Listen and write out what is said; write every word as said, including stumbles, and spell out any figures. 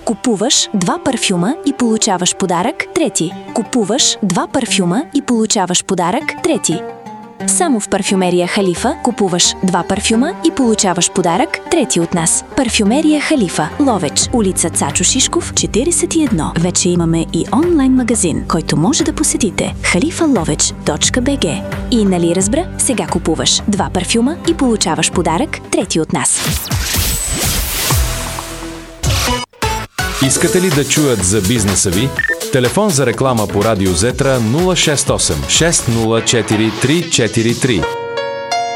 Купуваш два парфюма и получаваш подарък. Трети. Купуваш два парфюма и получаваш подарък. Трети. Само в парфюмерия Халифа купуваш два парфюма и получаваш подарък. Трети от нас. Парфюмерия Халифа, Ловеч, улица Цачо Шишков, четиридесет и едно. Вече имаме и онлайн магазин, който може да посетите халифа ловеч точка би джи. И нали разбра? Сега купуваш два парфюма и получаваш подарък. Трети от нас. Искате ли да чуят за бизнеса ви? Телефон за реклама по Радио Зетра нула шест осем шест нула четири три четири три.